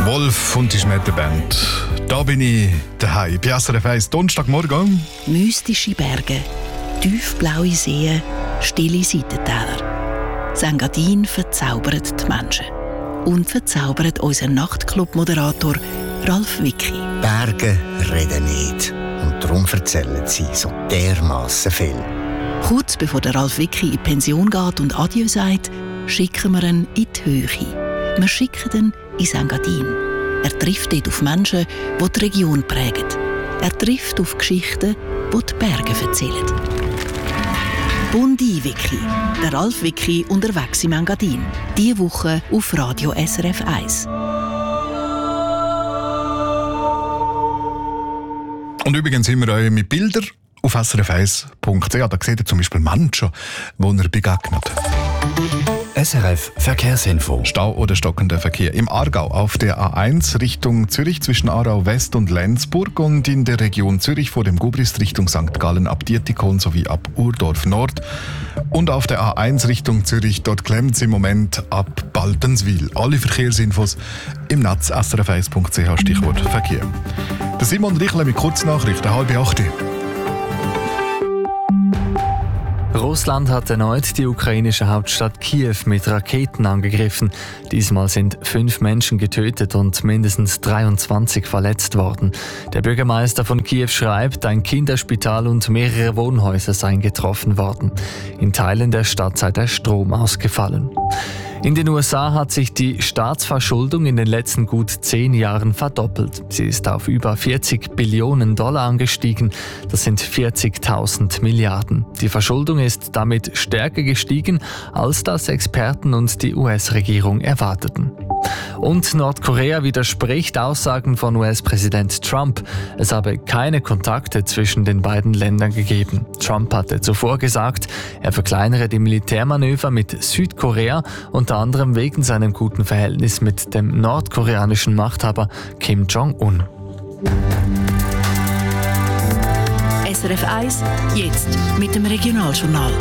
Wolf und die Schmetterband. Da bin ich daheim. Bei SRF 1 Donnerstagmorgen. Mystische Berge, tiefblaue Seen, stille Seitentäler. Das Engadin verzaubert die Menschen. Und verzaubert unseren Nachtclub-Moderator Ralf Wicki. Berge reden nicht. Und darum erzählen sie so dermassen viel. Kurz bevor der Ralf Wicki in die Pension geht und Adieu sagt, schicken wir ihn in die Höhe. Wir schicken ihn ins Engadin. Er trifft dort auf Menschen, die die Region prägen. Er trifft auf Geschichten, die die Berge erzählen. Bondi Wicki, der Ralf Wicki unterwegs im Engadin. Diese Woche auf Radio SRF 1. Und übrigens sind wir euch mit Bildern auf srf1.ch. Da seht ihr zum Beispiel Menschen, die ihr begegnet. SRF Verkehrsinfo. Stau oder stockender Verkehr im Aargau auf der A1 Richtung Zürich zwischen Aarau West und Lenzburg und in der Region Zürich vor dem Gubrist Richtung St. Gallen ab Dietikon sowie ab Urdorf Nord. Und auf der A1 Richtung Zürich, dort klemmt es im Moment ab Baltenswil. Alle Verkehrsinfos im Netz srf1.ch, Stichwort Verkehr. Der Simon Richler mit Kurznachrichten, 7:30. Russland hat erneut die ukrainische Hauptstadt Kiew mit Raketen angegriffen. Diesmal sind 5 Menschen getötet und mindestens 23 verletzt worden. Der Bürgermeister von Kiew schreibt, ein Kinderspital und mehrere Wohnhäuser seien getroffen worden. In Teilen der Stadt sei der Strom ausgefallen. In den USA hat sich die Staatsverschuldung in den letzten gut 10 Jahren verdoppelt. Sie ist auf über $40 Billionen angestiegen. Das sind 40.000 Milliarden. Die Verschuldung ist damit stärker gestiegen, als das Experten und die US-Regierung erwarteten. Und Nordkorea widerspricht Aussagen von US-Präsident Trump. Es habe keine Kontakte zwischen den beiden Ländern gegeben. Trump hatte zuvor gesagt, er verkleinere die Militärmanöver mit Südkorea, unter anderem wegen seinem guten Verhältnis mit dem nordkoreanischen Machthaber Kim Jong-un. SRF 1, jetzt mit dem Regionaljournal.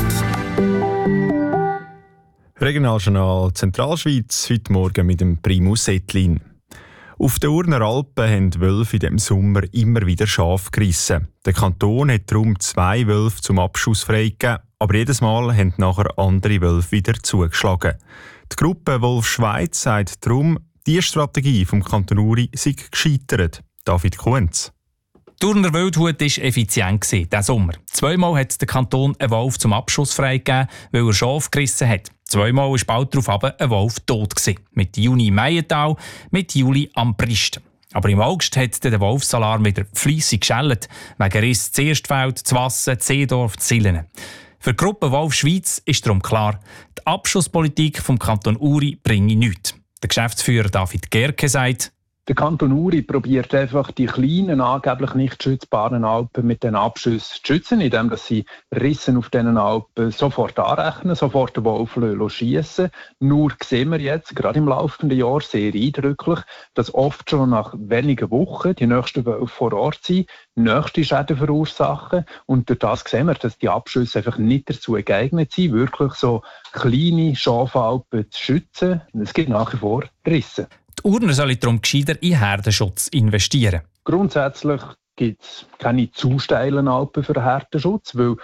Regionaljournal Zentralschweiz, heute Morgen mit dem Primus Ettlin. Auf den Urner Alpen haben Wölfe in diesem Sommer immer wieder Schafe gerissen. Der Kanton hat darum 2 Wölfe zum Abschuss freigegeben, aber jedes Mal haben nachher andere Wölfe wieder zugeschlagen. Die Gruppe Wolf Schweiz sagt darum, die Strategie vom Kanton Uri sei gescheitert. David Kuhns. Die Urner Wildhut war effizient diesen Sommer. 2-mal hat der Kanton einen Wolf zum Abschuss freigegeben, weil er Schafe gerissen hat. 2-mal war bald darauf aber ein Wolf tot gewesen. Mit Juni im Meiental, mit Juli am Brist. Aber im August hat der Wolfsalarm wieder fleissig geschellt, wegen Riss Zierstfeld, Zwassen, Zeedorf, Zillenen. Für die Gruppe Wolf Schweiz ist darum klar, die Abschusspolitik vom Kanton Uri bringe nichts. Der Geschäftsführer David Gerke sagt, der Kanton Uri probiert einfach, die kleinen, angeblich nicht schützbaren Alpen mit den Abschüssen zu schützen, indem sie Rissen auf diesen Alpen sofort anrechnen, sofort den Wolf schiessen. Nur sehen wir jetzt, gerade im laufenden Jahr, sehr eindrücklich, dass oft schon nach wenigen Wochen die nächsten Wölfe vor Ort sind, nächste Schäden verursachen. Und durch das sehen wir, dass die Abschüsse einfach nicht dazu geeignet sind, wirklich so kleine Schafalpen zu schützen. Es gibt nach wie vor Risse. Die Urner sollen darum gescheiter in Herdenschutz investieren. Grundsätzlich gibt es keine zu steilen Alpen für Herdenschutz, weil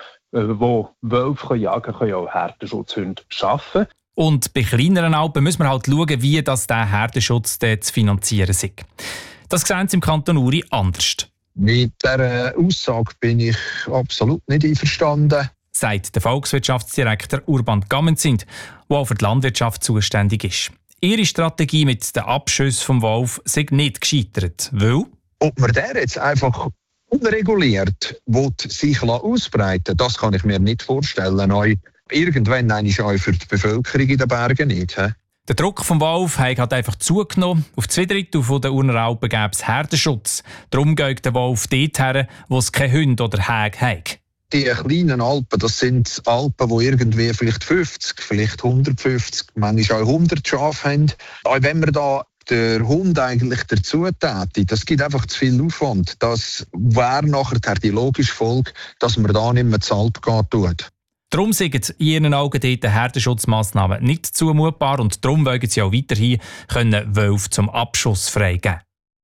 wo Wölfe jagen können auch Herdenschutzhunde arbeiten. Und bei kleineren Alpen müssen wir halt schauen, wie dieser Herdenschutz zu finanzieren ist. Das sehen Sie im Kanton Uri anders. Mit dieser Aussage bin ich absolut nicht einverstanden, sagt der Volkswirtschaftsdirektor Urban Gammenzind, der auch für die Landwirtschaft zuständig ist. Ihre Strategie mit den Abschüssen vom Wolf sei nicht gescheitert, weil... Ob man der jetzt einfach unreguliert sich ausbreiten lässt, das kann ich mir nicht vorstellen. Irgendwann auch für die Bevölkerung in den Bergen nicht. He? Der Druck vom Wolf hat einfach zugenommen. Auf 2/3 der Urner Alpen gäbe es Herdenschutz. Darum geht der Wolf dorthin, wo es keine Hunde oder Häge hat. Die kleinen Alpen, das sind Alpen, die irgendwie vielleicht 50, vielleicht 150, manchmal auch 100 Schafe haben. Auch wenn man da den Hund eigentlich dazu täte, das gibt einfach zu viel Aufwand. Das wäre nachher die logische Folge, dass man da nicht mehr zu Alp gehen tut. Darum sind in ihren Augen dort Herdenschutzmassnahmen nicht zumutbar und darum wollen sie auch weiterhin Wölfe zum Abschuss freigeben.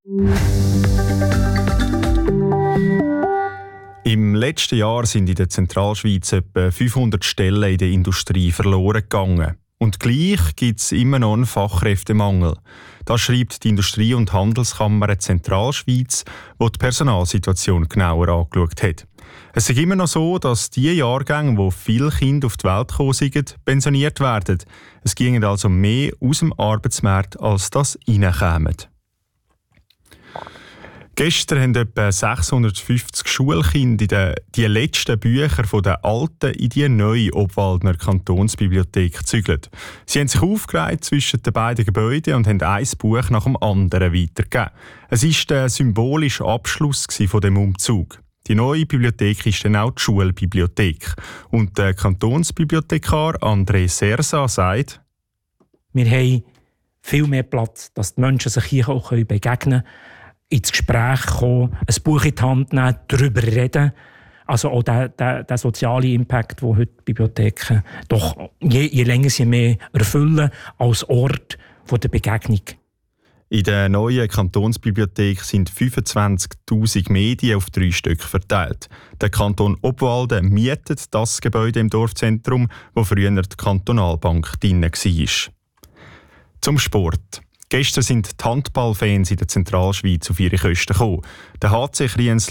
Im letzten Jahr sind in der Zentralschweiz etwa 500 Stellen in der Industrie verloren gegangen. Und gleich gibt es immer noch einen Fachkräftemangel. Das schreibt die Industrie- und Handelskammer Zentralschweiz, die die Personalsituation genauer angeschaut hat. Es ist immer noch so, dass die Jahrgänge, wo viele Kinder auf die Welt gekommen sind, pensioniert werden. Es ginge also mehr aus dem Arbeitsmarkt, als das reinkäme. Gestern haben etwa 650 Schulkinder die letzten Bücher von der alten in die neue Obwaldner Kantonsbibliothek gezügelt. Sie haben sich aufgereiht zwischen den beiden Gebäuden und haben ein Buch nach dem anderen weitergegeben. Es war der symbolische Abschluss von dem Umzug. Die neue Bibliothek ist dann auch die Schulbibliothek. Und der Kantonsbibliothekar André Sersa sagt: Wir haben viel mehr Platz, dass die Menschen sich hier auch begegnen können, ins Gespräch kommen, ein Buch in die Hand nehmen, darüber reden. Also auch der soziale Impact, den heute die Bibliotheken doch je länger sie mehr erfüllen, als Ort der Begegnung. In der neuen Kantonsbibliothek sind 25'000 Medien auf 3 Stück verteilt. Der Kanton Obwalden mietet das Gebäude im Dorfzentrum, wo früher die Kantonalbank drin war. Zum Sport. Gestern sind die Handballfans in der Zentralschweiz auf ihre Kosten gekommen. Der HC Kriens